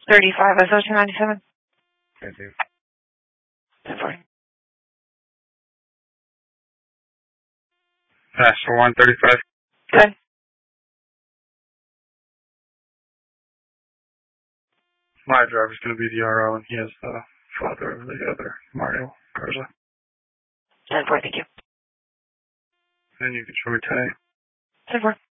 35 SO297. Okay, dude. 10-4. Pass for 135. Good. My driver's going to be the RO, and he has the father of the other, Mario Garza. 10-4, thank you. And you can show me 10-8. 10-4.